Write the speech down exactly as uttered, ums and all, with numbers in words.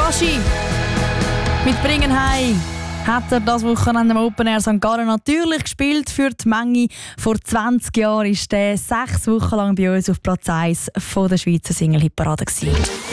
Aschi mit «Bringen heim» hat er das Wochenende im Open Air Sankt Gallen natürlich gespielt für die Menge. Vor zwanzig Jahren war er sechs Wochen lang bei uns auf Platz eins der Schweizer Single-Hitparade.